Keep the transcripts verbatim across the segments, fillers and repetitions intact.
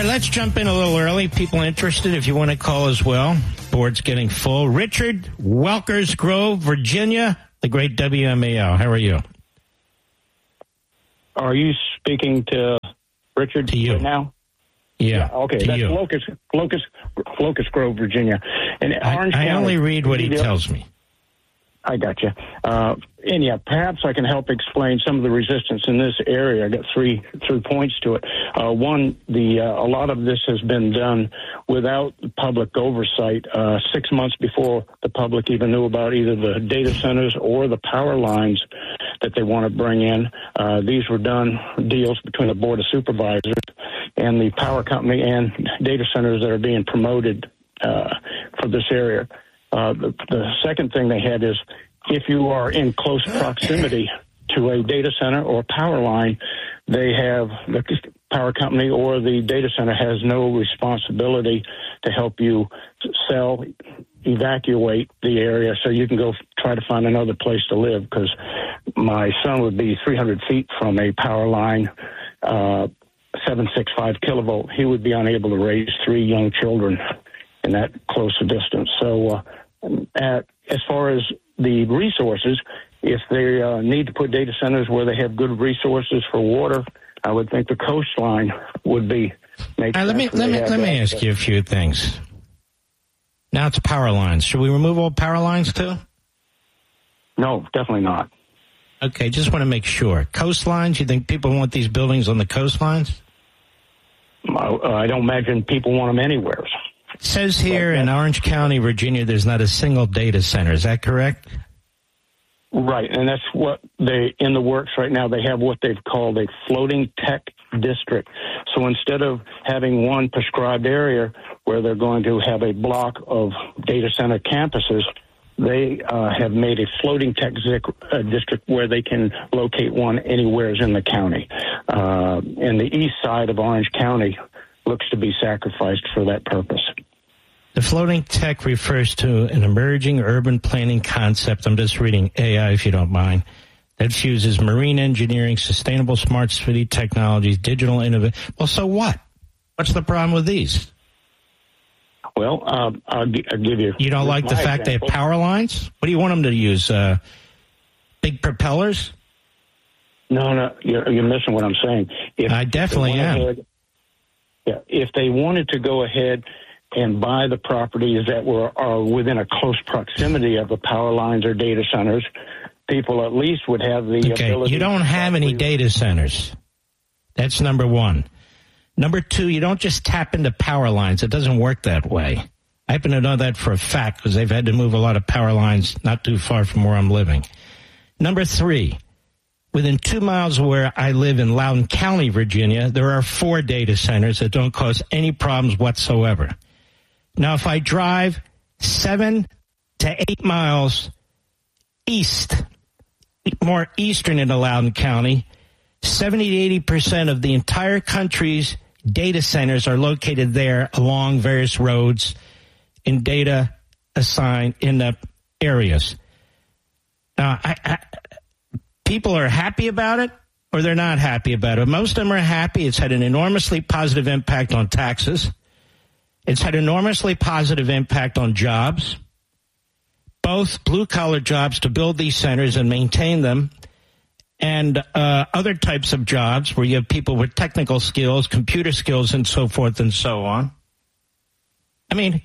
right, let's jump in a little early. People interested, if you want to call as well. Board's getting full. Richard, Welkers Grove, Virginia, the great W M A L. How are you? Are you speaking to Richard to you right now? Yeah. yeah okay, to that's you. Locust, Locust, Locust Grove, Virginia. And I, Orange I County, only read what he tells me. I got you. Uh, and yeah, perhaps I can help explain some of the resistance in this area. I got three three points to it. Uh, one, the uh, a lot of this has been done without public oversight. Uh, six months before the public even knew about either the data centers or the power lines that they want to bring in. Uh, these were done deals between the Board of Supervisors and the power company and data centers that are being promoted uh, for this area. Uh, the, the second thing they had is if you are in close proximity to a data center or power line, they have the power company or the data center has no responsibility to help you sell, evacuate the area so you can go try to find another place to live, because my son would be three hundred feet from a power line, uh, seven sixty-five kilovolt. He would be unable to raise three young children in that close a distance. So uh, at, as far as the resources, if they uh, need to put data centers where they have good resources for water, I would think the coastline would be. Make right, let me let me let me ask you a few things. Now it's power lines. Should we remove all power lines too? No, definitely not. Okay, just want to make sure. Coastlines, you think people want these buildings on the coastlines? Uh, I don't imagine people want them anywhere. It says here in Orange County, Virginia, there's not a single data center. Is that correct? Right, and that's what they, in the works right now, they have what they've called a floating tech district. So instead of having one prescribed area where they're going to have a block of data center campuses, they uh, have made a floating tech uh, district where they can locate one anywhere in the county. Uh, and the east side of Orange County looks to be sacrificed for that purpose. The floating tech refers to an emerging urban planning concept. I'm just reading A I, if you don't mind, that fuses marine engineering, sustainable smart city technologies, digital innovation. Well, so what? What's the problem with these? Well, uh, I'll, g- I'll give you... You don't like the fact example. They have power lines? What do you want them to use? Uh, big propellers? No, no, you're, you're missing what I'm saying. If I definitely am. Ahead, yeah, if they wanted to go ahead and buy the properties that were are within a close proximity of the power lines or data centers, people at least would have the okay, ability... You don't have any data centers. That's number one. Number two, you don't just tap into power lines. It doesn't work that way. I happen to know that for a fact because they've had to move a lot of power lines not too far from where I'm living. Number three, within two miles of where I live in Loudoun County, Virginia, there are four data centers that don't cause any problems whatsoever. Now, if I drive seven to eight miles east, more eastern into Loudoun County, seventy to eighty percent of the entire country's data centers are located there along various roads in data assigned in the areas. Now, I, I, people are happy about it or they're not happy about it. Most of them are happy. It's had an enormously positive impact on taxes. It's had enormously positive impact on jobs, both blue-collar jobs to build these centers and maintain them, and uh, other types of jobs where you have people with technical skills, computer skills, and so forth and so on. I mean,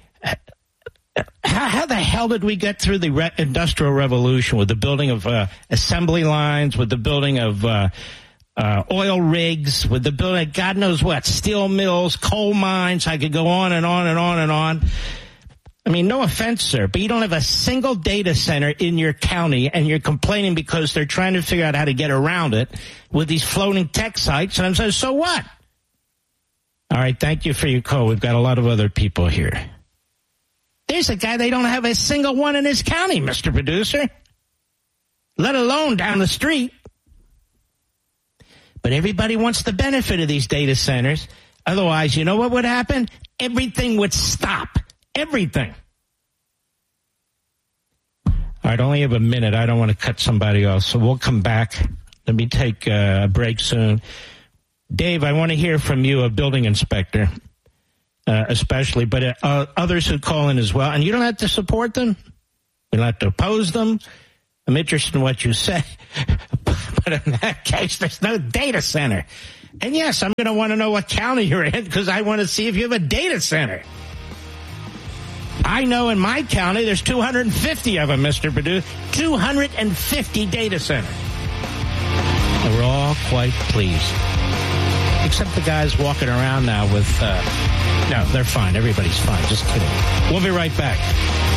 how, how the hell did we get through the re- Industrial Revolution with the building of uh, assembly lines, with the building of uh, uh, oil rigs, with the building, God knows what, steel mills, coal mines? I could go on and on and on and on. I mean, no offense, sir, but you don't have a single data center in your county, and you're complaining because they're trying to figure out how to get around it with these floating tech sites. And I'm saying, so what? All right, thank you for your call. We've got a lot of other people here. There's a guy, they don't have a single one in his county, Mister Producer, let alone down the street. But everybody wants the benefit of these data centers. Otherwise, you know what would happen? Everything would stop. Everything. All right, I only have a minute. I don't want to cut somebody off, so we'll come back. Let me take a break soon. Dave, I want to hear from you, a building inspector. uh, especially, but uh, others who call in as well. And you don't have to support them. You don't have to oppose them. I'm interested in what you say. But in that case, there's no data center. And yes, I'm going to want to know what county you're in because I want to see if you have a data center. I know in my county there's two hundred fifty of them, Mister Perdue. two hundred fifty data centers. And we're all quite pleased. Except the guys walking around now with, uh, no, they're fine. Everybody's fine. Just kidding. We'll be right back.